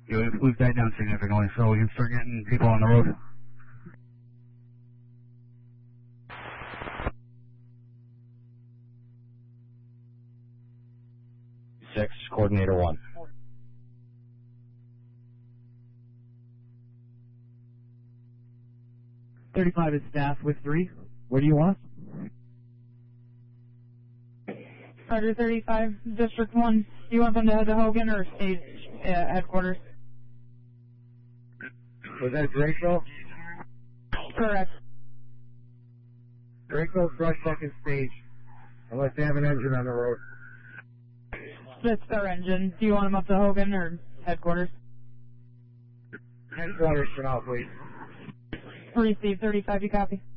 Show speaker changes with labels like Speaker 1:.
Speaker 1: We've died down significantly, so we can start getting people on the road.
Speaker 2: 6, Coordinator 1.
Speaker 3: .35 is staff with 3. Where do you want us?
Speaker 4: Carter 35, District 1. Do you want them to head to Hogan or stage headquarters?
Speaker 3: Was that Draco?
Speaker 4: Correct.
Speaker 3: Draco's brush fucking stage. Unless they have an engine on the road.
Speaker 4: That's their engine. Do you want them up to Hogan or headquarters?
Speaker 3: Headquarters for now, please.
Speaker 4: Receive 35, you copy?